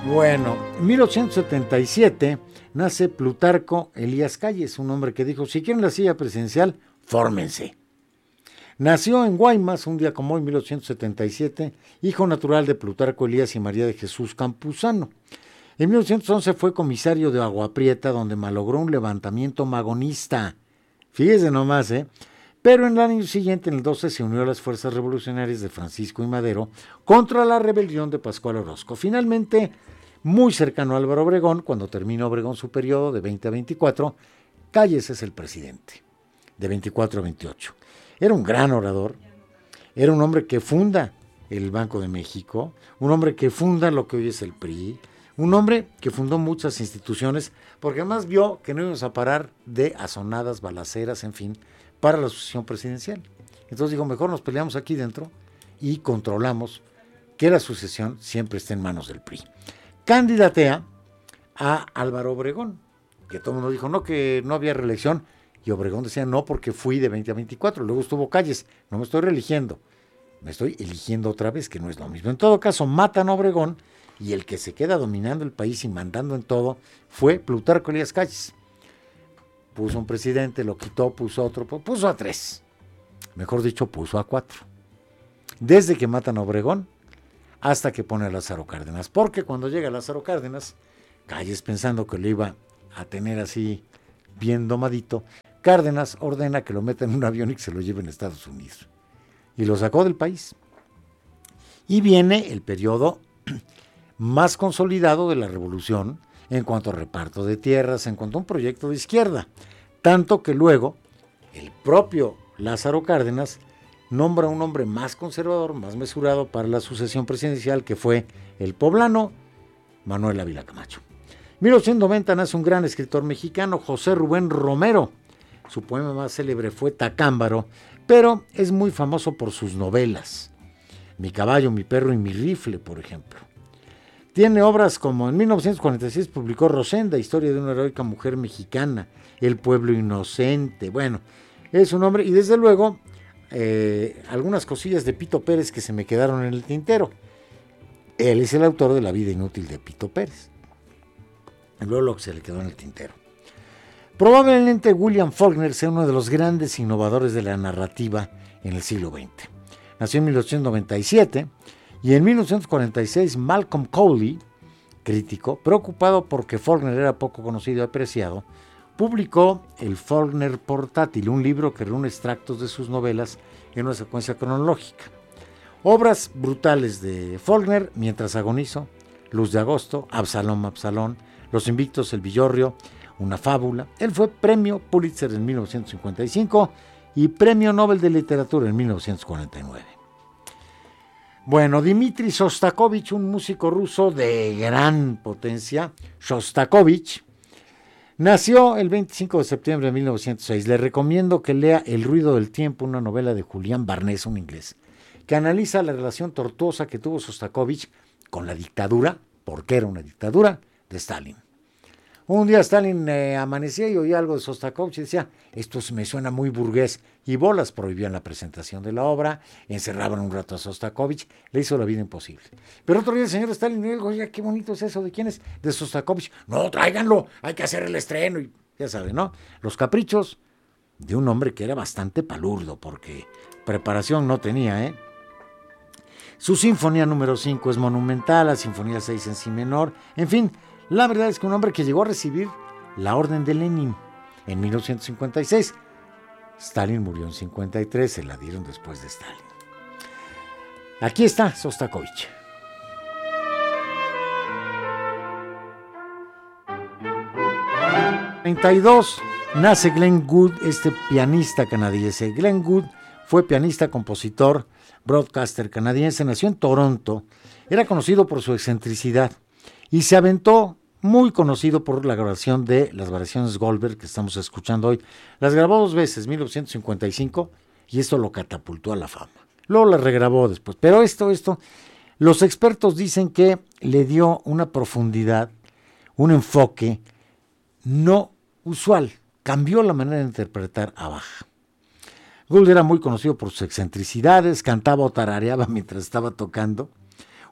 Bueno, en 1877 nace Plutarco Elías Calles, un hombre que dijo, si quieren la silla presidencial, fórmense. Nació en Guaymas, un día como hoy, 1877, hijo natural de Plutarco Elías y María de Jesús Campuzano. En 1911 fue comisario de Agua Prieta, donde malogró un levantamiento magonista. Fíjese nomás, ¿eh? Pero en el año siguiente, en el 12, se unió a las fuerzas revolucionarias de Francisco y Madero contra la rebelión de Pascual Orozco. Finalmente, muy cercano a Álvaro Obregón, cuando termina Obregón su periodo de 20 a 24, Calles es el presidente, de 24 a 28. Era un gran orador, era un hombre que funda el Banco de México, un hombre que funda lo que hoy es el PRI, un hombre que fundó muchas instituciones, porque además vio que no íbamos a parar de azonadas, balaceras, en fin, para la sucesión presidencial. Entonces dijo, mejor nos peleamos aquí dentro y controlamos que la sucesión siempre esté en manos del PRI. Candidatea a Álvaro Obregón, que todo el mundo dijo, no, que no había reelección, y Obregón decía, no, porque fui de 20 a 24, luego estuvo Calles, no me estoy reeligiendo, me estoy eligiendo otra vez, que no es lo mismo. En todo caso, matan a Obregón, y el que se queda dominando el país y mandando en todo fue Plutarco Elías Calles. Puso un presidente, lo quitó, puso otro, puso a 3. Mejor dicho, puso a 4. Desde que matan a Obregón hasta que pone a Lázaro Cárdenas. Porque cuando llega Lázaro Cárdenas, Calles, pensando que lo iba a tener así bien domadito, Cárdenas ordena que lo metan en un avión y que se lo lleven a Estados Unidos. Y lo sacó del país. Y viene el periodo más consolidado de la revolución en cuanto a reparto de tierras, en cuanto a un proyecto de izquierda. Tanto que luego el propio Lázaro Cárdenas nombra a un hombre más conservador, más mesurado para la sucesión presidencial, que fue el poblano Manuel Ávila Camacho. En 1890 nace un gran escritor mexicano, José Rubén Romero. Su poema más célebre fue Tacámbaro, pero es muy famoso por sus novelas. Mi caballo, mi perro y mi rifle, por ejemplo. Tiene obras como en 1946 publicó Rosenda, historia de una heroica mujer mexicana, El pueblo inocente. Bueno, es un hombre, y desde luego algunas cosillas de Pito Pérez que se me quedaron en el tintero. Él es el autor de La vida inútil de Pito Pérez. Luego lo que se le quedó en el tintero. Probablemente William Faulkner sea uno de los grandes innovadores de la narrativa en el siglo XX. Nació en 1897 y en 1946 Malcolm Cowley, crítico, preocupado porque Faulkner era poco conocido y apreciado, publicó El Faulkner Portátil, un libro que reúne extractos de sus novelas en una secuencia cronológica. Obras brutales de Faulkner: Mientras agonizo, Luz de agosto, Absalón, Absalón, Los invictos, El villorrio, Una fábula. Él fue premio Pulitzer en 1955 y premio Nobel de Literatura en 1949. Bueno, Dmitri Shostakovich, un músico ruso de gran potencia, Shostakovich, nació el 25 de septiembre de 1906. Le recomiendo que lea El ruido del tiempo, una novela de Julián Barnés, un inglés, que analiza la relación tortuosa que tuvo Shostakovich con la dictadura, porque era una dictadura, de Stalin. Un día Stalin amanecía y oía algo de Shostakovich y decía, esto me suena muy burgués, y bolas, prohibían la presentación de la obra, encerraban un rato a Shostakovich, le hizo la vida imposible. Pero otro día el señor Stalin le dijo, oye, qué bonito es eso, ¿de quién es? De Shostakovich. No, tráiganlo, hay que hacer el estreno, y ya saben, ¿no? Los caprichos de un hombre que era bastante palurdo, porque preparación no tenía, ¿eh? Su sinfonía número 5 es monumental, la sinfonía 6 en si menor, en fin. La verdad es que un hombre que llegó a recibir la Orden de Lenin en 1956. Stalin murió en 53, se la dieron después de Stalin. Aquí está Shostakovich. En 1932 nace Glenn Gould, este pianista canadiense. Glenn Gould fue pianista, compositor, broadcaster canadiense, nació en Toronto, era conocido por su excentricidad y se aventó, muy conocido por la grabación de las variaciones Goldberg que estamos escuchando hoy. Las grabó 2 veces, 1955, y esto lo catapultó a la fama. Luego las regrabó después, pero esto, los expertos dicen que le dio una profundidad, un enfoque no usual, cambió la manera de interpretar a Bach. Gould era muy conocido por sus excentricidades, cantaba o tarareaba mientras estaba tocando,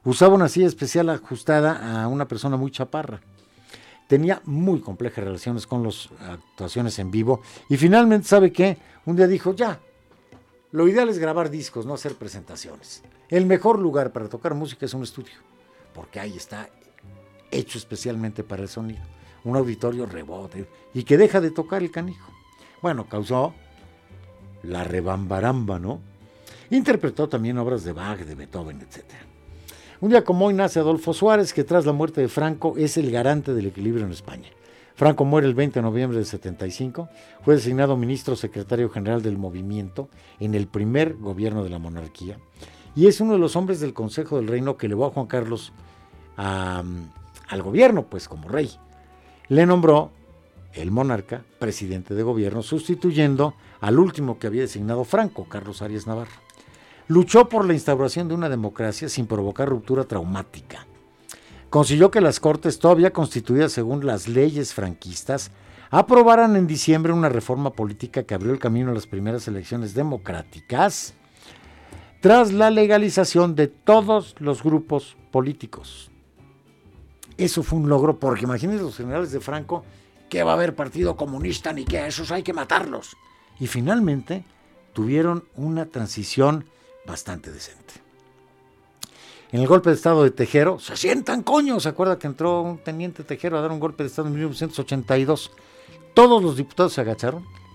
Usaba una silla especial ajustada a una persona muy chaparra. Tenía muy complejas relaciones con las actuaciones en vivo. Y finalmente, ¿sabe qué? Un día dijo, ya, lo ideal es grabar discos, no hacer presentaciones. El mejor lugar para tocar música es un estudio, porque ahí está hecho especialmente para el sonido. Un auditorio rebote y que deja de tocar el canijo. Bueno, causó la rebambaramba, ¿no? Interpretó también obras de Bach, de Beethoven, etc. Un día como hoy nace Adolfo Suárez, que tras la muerte de Franco es el garante del equilibrio en España. Franco muere el 20 de noviembre del 75, fue designado ministro secretario general del movimiento en el primer gobierno de la monarquía y es uno de los hombres del Consejo del Reino que elevó a Juan Carlos al gobierno, pues como rey. Le nombró el monarca presidente de gobierno, sustituyendo al último que había designado Franco, Carlos Arias Navarro. Luchó por la instauración de una democracia sin provocar ruptura traumática. Consiguió que las Cortes, todavía constituidas según las leyes franquistas, aprobaran en diciembre una reforma política que abrió el camino a las primeras elecciones democráticas, tras la legalización de todos los grupos políticos. Eso fue un logro, porque imagínense los generales de Franco, que va a haber partido comunista ni que esos hay que matarlos. Y finalmente tuvieron una transición bastante decente. En el golpe de estado de Tejero, se sientan coño, ¿se acuerda que entró un teniente Tejero a dar un golpe de estado en 1982? Todos los diputados se agacharon